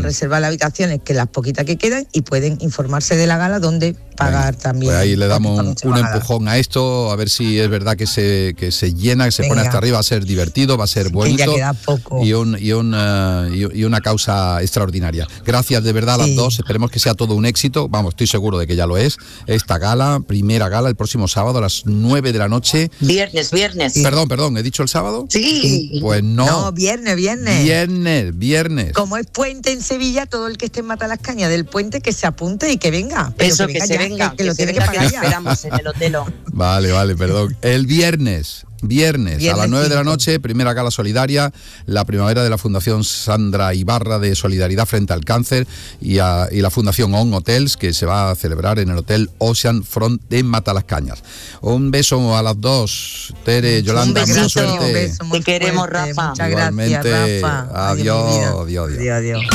reservar las habitaciones, que las poquitas que quedan, y pueden informarse de la gala, donde pagar también. Pues ahí le damos un empujón a esto, a ver si es verdad que se llena, que se pone hasta arriba. Va a ser divertido, va a ser bonito, que ya queda poco. y una causa extraordinaria. Gracias de verdad a las dos, esperemos que sea todo un éxito, vamos, estoy seguro de que ya lo es. Esta gala, primera gala, el próximo sábado a las 9 de la noche. Viernes. Perdón, ¿he dicho el sábado? Sí. Pues no. No, viernes. Viernes. Como es puente en Sevilla, todo el que esté en Matalascañas del puente, que se apunte y que venga. Pero eso, que se venga, que lo tiene que pagar ya. Esperamos en el hotel. Vale, perdón. El viernes a las 9 de la noche, primera gala solidaria, la primavera de la Fundación Sandra Ibarra de Solidaridad frente al Cáncer y la Fundación On Hotels, que se va a celebrar en el Hotel Ocean Front de Matalascañas. Un beso a las dos, Tere, Yolanda, mucha suerte. Un beso muy te queremos, fuerte. Rafa. Muchas Igualmente, gracias, Rafa. Adiós.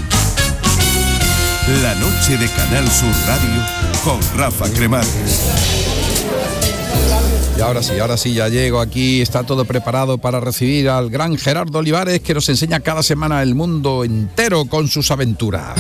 La noche de Canal Sur Radio con Rafa Cremades. Y ahora sí, ya llego aquí, está todo preparado para recibir al gran Gerardo Olivares, que nos enseña cada semana el mundo entero con sus aventuras.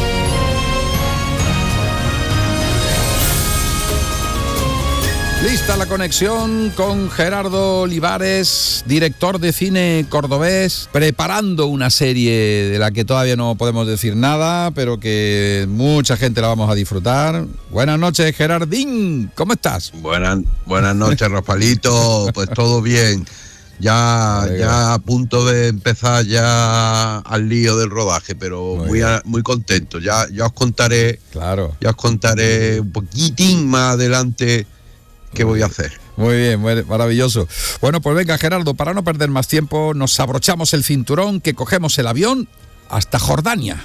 Lista la conexión con Gerardo Olivares, director de cine cordobés, preparando una serie de la que todavía no podemos decir nada, pero que mucha gente la vamos a disfrutar. Buenas noches, Gerardín, ¿cómo estás? Buenas noches, Rafaelito, pues todo bien. Ya a punto de empezar ya al lío del rodaje, pero muy contento. Ya os contaré, un poquitín más adelante qué voy a hacer. Muy bien, maravilloso. Bueno, pues venga, Gerardo, para no perder más tiempo, nos abrochamos el cinturón, que cogemos el avión hasta Jordania.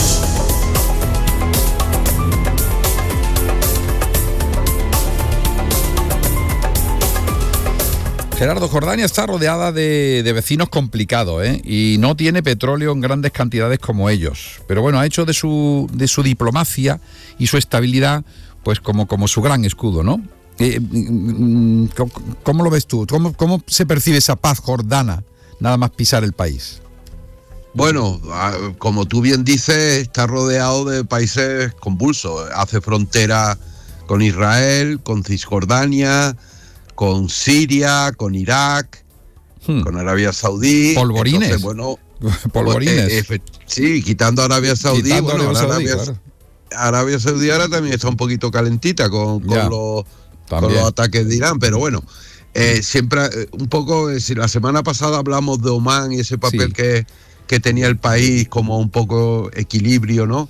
Gerardo, Jordania está rodeada de vecinos complicados, y no tiene petróleo en grandes cantidades como ellos. Pero bueno, ha hecho de su diplomacia y su estabilidad, pues como su gran escudo, ¿no? ¿Cómo lo ves tú? ¿Cómo se percibe esa paz jordana, nada más pisar el país? Bueno, como tú bien dices, está rodeado de países convulsos. Hace frontera con Israel, con Cisjordania, con Siria, con Irak, con Arabia Saudí. Polvorines. Entonces, bueno, polvorines. Sí, quitando Arabia Saudí. Arabia Saudí ahora también está un poquito calentita con los ataques de Irán, pero bueno, siempre un poco, la semana pasada hablamos de Omán y ese papel que tenía el país como un poco equilibrio, ¿no?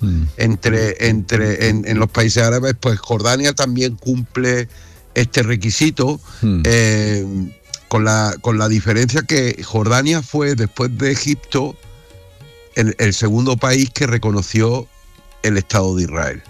En los países árabes, pues Jordania también cumple este requisito, con la diferencia que Jordania fue, después de Egipto, el segundo país que reconoció el Estado de Israel.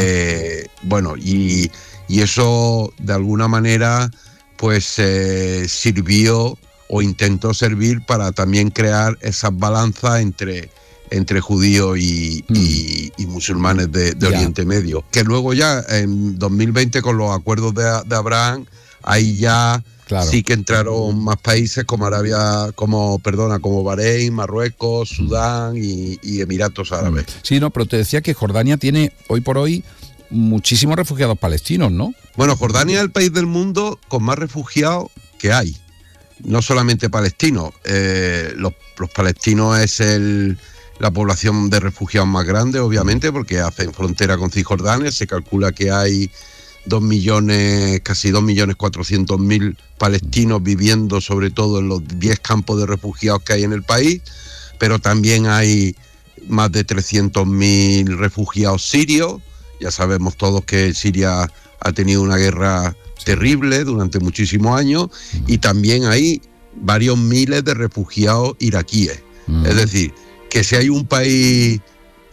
Y eso de alguna manera pues sirvió o intentó servir para también crear esas balanzas entre judíos y musulmanes de Oriente Medio, que luego ya en 2020 con los acuerdos de Abraham, ahí ya sí que entraron más países como Bahrein, Marruecos, Sudán y Emiratos Árabes. Sí, no, pero te decía que Jordania tiene hoy por hoy muchísimos refugiados palestinos, ¿no? Bueno, Jordania es el país del mundo con más refugiados que hay. No solamente palestinos. Los palestinos es la población de refugiados más grande, obviamente, porque hacen frontera con Cisjordania. Se calcula que hay casi 2.400.000 palestinos viviendo sobre todo en los 10 campos de refugiados que hay en el país, pero también hay más de 300.000 refugiados sirios. Ya sabemos todos que Siria ha tenido una guerra terrible durante muchísimos años, y también hay varios miles de refugiados iraquíes. Es decir, que si hay un país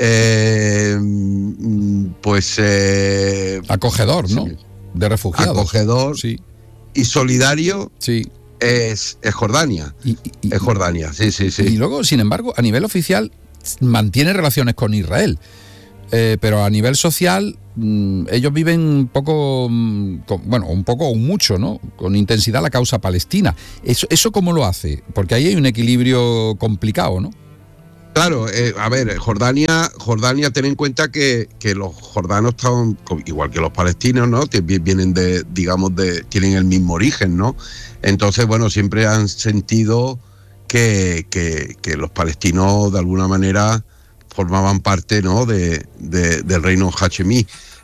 acogedor, ¿no? De refugiados. Acogedor y solidario, es Jordania. Es Jordania, sí. Y luego, sin embargo, a nivel oficial mantiene relaciones con Israel. Pero a nivel social, ellos viven un poco o mucho, ¿no? Con intensidad la causa palestina. ¿Eso cómo lo hace? Porque ahí hay un equilibrio complicado, ¿no? Claro, a ver, Jordania, ten en cuenta que los jordanos están, igual que los palestinos, ¿no? Vienen tienen el mismo origen, ¿no? Entonces, bueno, siempre han sentido que los palestinos de alguna manera formaban parte, ¿no? del reino hachemí.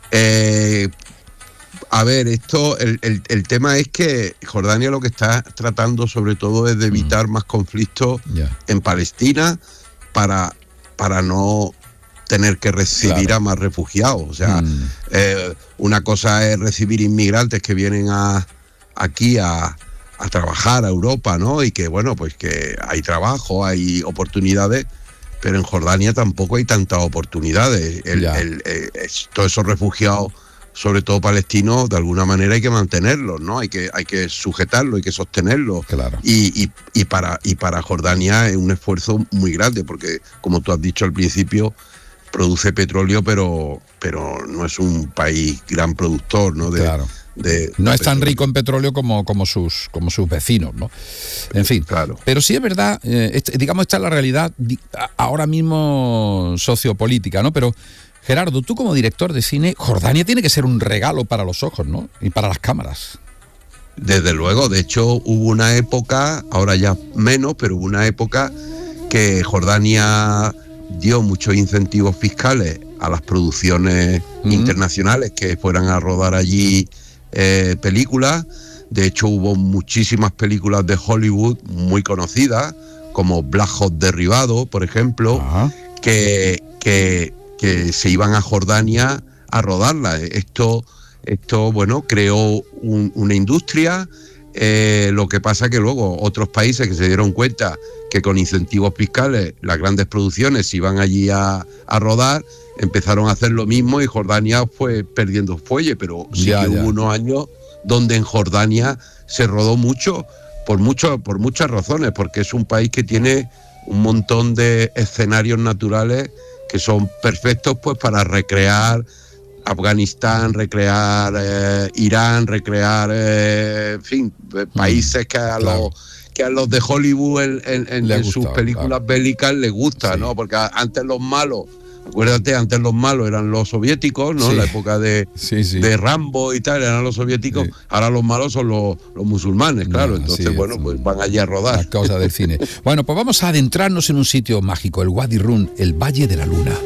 A ver, el tema es que Jordania lo que está tratando sobre todo es de evitar más conflictos en Palestina para no tener que recibir a más refugiados. O sea, una cosa es recibir inmigrantes que vienen aquí a trabajar a Europa, ¿no? Y que, bueno, pues que hay trabajo, hay oportunidades, pero en Jordania tampoco hay tantas oportunidades. Todos esos refugiados, sobre todo palestinos, de alguna manera hay que mantenerlos, ¿no? Hay que sujetarlos, hay que sostenerlos. Claro. Y para Jordania es un esfuerzo muy grande, porque, como tú has dicho al principio, produce petróleo, pero no es un país gran productor, ¿no? Claro. No es tan rico en petróleo como sus vecinos, ¿no? En fin, claro. Pero sí es verdad, digamos, esta es la realidad ahora mismo sociopolítica, ¿no? Pero Gerardo, tú como director de cine, Jordania tiene que ser un regalo para los ojos, ¿no? Y para las cámaras. Desde luego, de hecho hubo una época, ahora ya menos, pero hubo una época que Jordania dio muchos incentivos fiscales a las producciones internacionales que fueran a rodar allí películas. De hecho hubo muchísimas películas de Hollywood muy conocidas, como Black Hawk Derribado, por ejemplo, que se iban a Jordania a rodarla. Esto bueno, creó una industria. Lo que pasa que luego otros países que se dieron cuenta que con incentivos fiscales las grandes producciones se iban allí a rodar, empezaron a hacer lo mismo y Jordania fue perdiendo fuelle, pero sí que hubo unos años donde en Jordania se rodó mucho, por muchas razones, porque es un país que tiene un montón de escenarios naturales que son perfectos pues para recrear Afganistán, recrear Irán, recrear en fin, países que a los de Hollywood en sus películas bélicas les gusta, ¿no? Porque antes los malos, acuérdate, antes los malos eran los soviéticos, ¿no? En la época de Rambo y tal, eran los soviéticos. Ahora los malos son los musulmanes, claro. Entonces, bueno, pues van allí a rodar. Las cosas del cine. Bueno, pues vamos a adentrarnos en un sitio mágico, el Wadi Rum, el Valle de la Luna.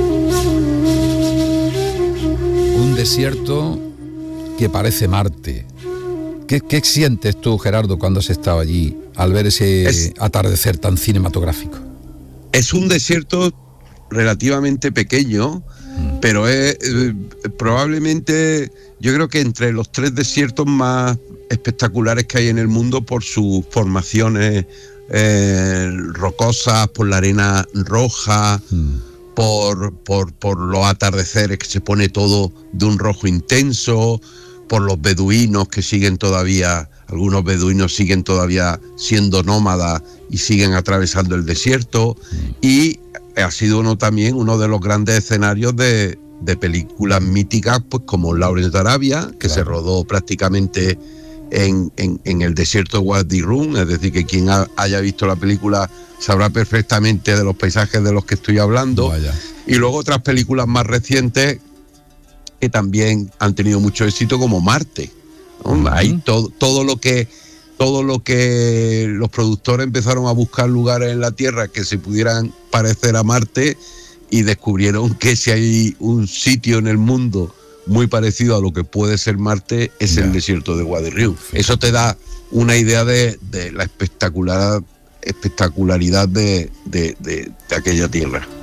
Un desierto que parece Marte. ¿Qué sientes tú, Gerardo, cuando has estado allí al ver ese atardecer tan cinematográfico? Es un desierto relativamente pequeño, pero es probablemente, yo creo que entre los 3 desiertos más espectaculares que hay en el mundo por sus formaciones rocosas, por la arena roja, por los atardeceres que se pone todo de un rojo intenso, por los beduinos que siguen todavía, algunos beduinos siguen todavía siendo nómadas y siguen atravesando el desierto, y ha sido uno de los grandes escenarios de películas míticas, pues como Lawrence de Arabia, que se rodó prácticamente en el desierto de Wadi Rum, es decir, que quien haya visto la película sabrá perfectamente de los paisajes de los que estoy hablando. Y luego otras películas más recientes que también han tenido mucho éxito, como Marte, ¿no? Ahí todo lo que los productores empezaron a buscar lugares en la Tierra que se pudieran parecer a Marte, y descubrieron que si hay un sitio en el mundo muy parecido a lo que puede ser Marte, es el desierto de Wadi Rum. Eso te da una idea de la espectacularidad de aquella tierra.